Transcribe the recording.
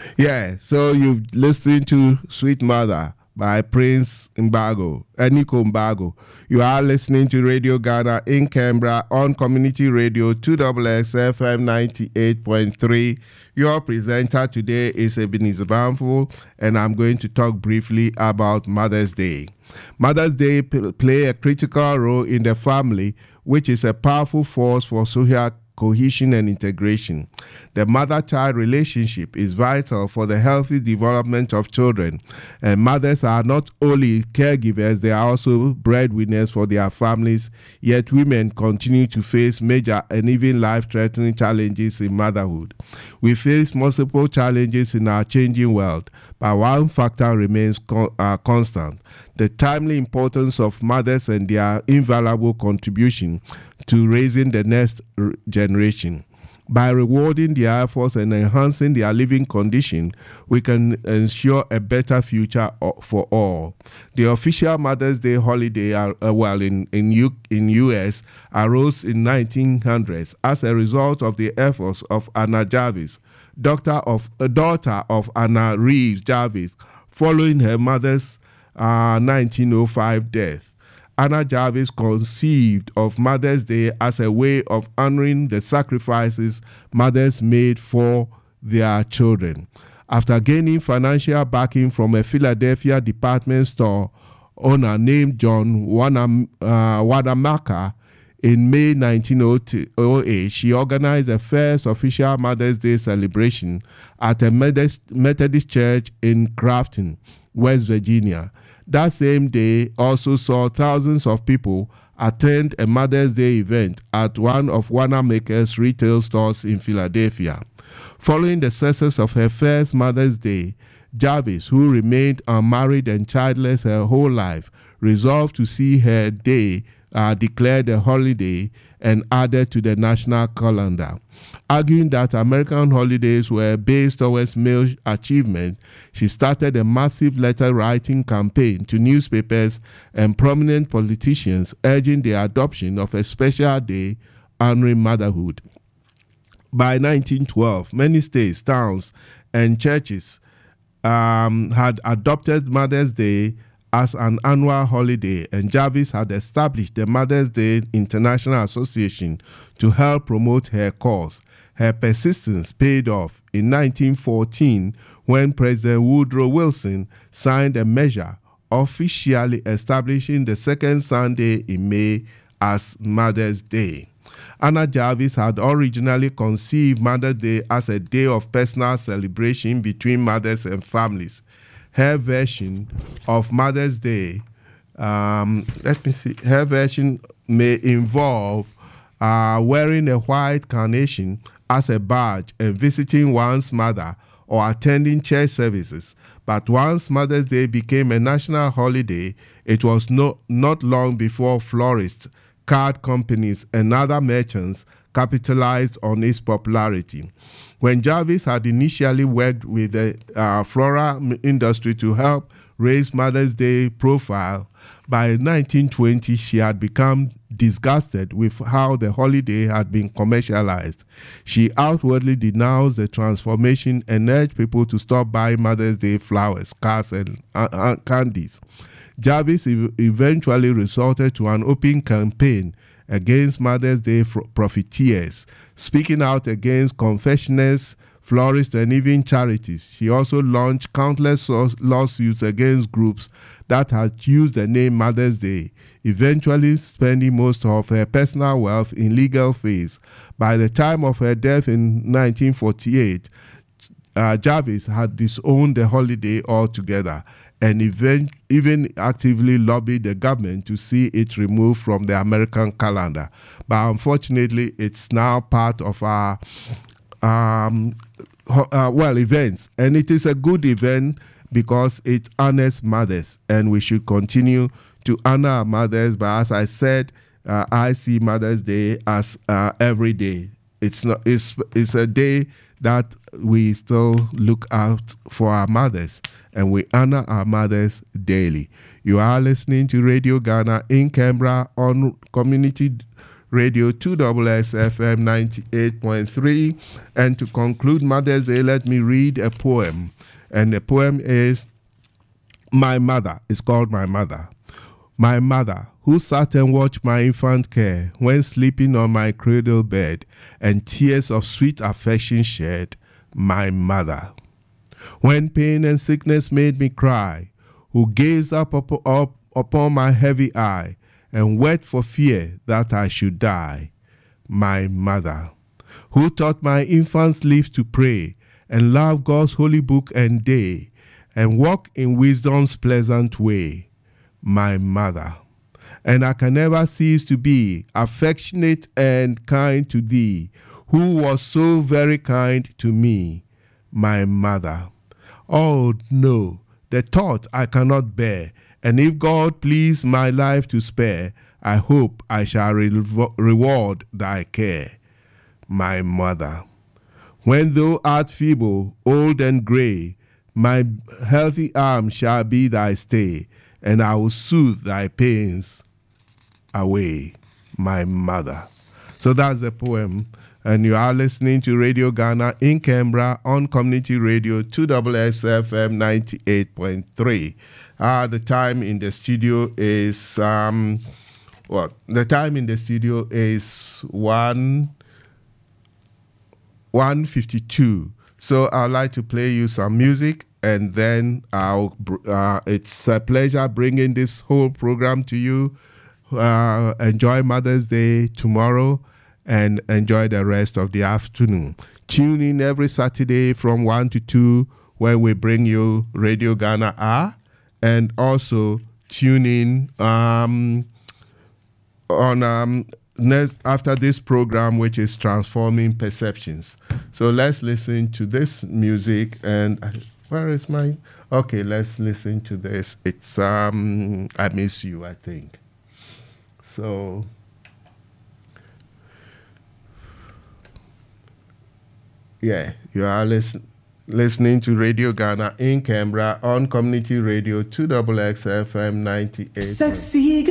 Yeah, so you've listening to Sweet Mother by Prince Nico Mbago. You are listening to Radio Ghana in Canberra on Community Radio 2XX FM 98.3. Your presenter today is Ebenezer Bamful, and I'm going to talk briefly about Mother's Day. Mother's Day play a critical role in the family, which is a powerful force for social cohesion and integration. The mother-child relationship is vital for the healthy development of children, and mothers are not only caregivers, they are also breadwinners for their families, yet women continue to face major and even life-threatening challenges in motherhood. We face multiple challenges in our changing world, but one factor remains constant: the timely importance of mothers and their invaluable contribution to raising the next generation. By rewarding their efforts and enhancing their living condition, we can ensure a better future for all. The official Mother's Day holiday, in US, arose in 1900s as a result of the efforts of Anna Jarvis, daughter of Anna Reeves Jarvis, following her mother's 1905 death. Anna Jarvis conceived of Mother's Day as a way of honoring the sacrifices mothers made for their children. After gaining financial backing from a Philadelphia department store owner named John Wanamaker in May 1908, she organized the first official Mother's Day celebration at a Methodist church in Crafton, West Virginia. That same day also saw thousands of people attend a Mother's Day event at one of Wanamaker's retail stores in Philadelphia. Following the success of her first Mother's Day, Jarvis, who remained unmarried and childless her whole life, resolved to see her day declared a holiday and added to the national calendar. Arguing that American holidays were based towards male achievement, she started a massive letter-writing campaign to newspapers and prominent politicians urging the adoption of a special day honoring motherhood. By 1912, many states, towns, and churches had adopted Mother's Day as an annual holiday, and Jarvis had established the Mother's Day International Association to help promote her cause. Her persistence paid off in 1914 when President Woodrow Wilson signed a measure officially establishing the second Sunday in May as Mother's Day. Anna Jarvis had originally conceived Mother's Day as a day of personal celebration between mothers and families. Her version of Mother's Day, her version may involve wearing a white carnation as a badge and visiting one's mother or attending church services. But once Mother's Day became a national holiday, it was not long before florists, card companies, and other merchants capitalized on its popularity. When Jarvis had initially worked with the floral industry to help raise Mother's Day profile, by 1920 she had become disgusted with how the holiday had been commercialized. She outwardly denounced the transformation and urged people to stop buying Mother's Day flowers, cards, and candies. Jarvis eventually resorted to an open campaign against Mother's Day profiteers, speaking out against confectioners, florists, and even charities. She also launched countless lawsuits against groups that had used the name Mother's Day, eventually spending most of her personal wealth in legal fees. By the time of her death in 1948, Jarvis had disowned the holiday altogether and even actively lobbied the government to see it removed from the American calendar. But unfortunately, it's now part of our events. And it is a good event because it honors mothers, and we should continue to honor our mothers. But as I said, I see Mother's Day as every day. It's a day that we still look out for our mothers, and we honor our mothers daily. You are listening to Radio Ghana in Canberra on Community Radio 2XX FM 98.3. And to conclude Mother's Day, let me read a poem. And the poem is My Mother. It's called My Mother. My mother, who sat and watched my infant care when sleeping on my cradle bed, and tears of sweet affection shed, my mother. When pain and sickness made me cry, who gazed up upon my heavy eye, and wept for fear that I should die, my mother. Who taught my infants live to pray, and love God's holy book and day, and walk in wisdom's pleasant way, my mother. And I can never cease to be affectionate and kind to thee, who was so very kind to me, my mother. Oh no, the thought I cannot bear, and if God please my life to spare, I hope I shall reward thy care, my mother. When thou art feeble, old and grey, my healthy arm shall be thy stay, and I will soothe thy pains away, my mother. So that's the poem. And you are listening to Radio Ghana in Canberra on Community Radio 2XXFM 98.3. The time in the studio is the time in the studio is 1:52. So I'd like to play you some music, and then it's a pleasure bringing this whole program to you. Enjoy Mother's Day tomorrow, and enjoy the rest of the afternoon. Tune in every Saturday from 1 to 2 when we bring you Radio Ghana R, and also tune in next after this program, which is Transforming Perceptions. So let's listen to this music. And where is my? Okay, let's listen to this. It's I Miss You, I think. So yeah, you are listening to Radio Ghana in Canberra on Community Radio 2XXFM 98. Sexy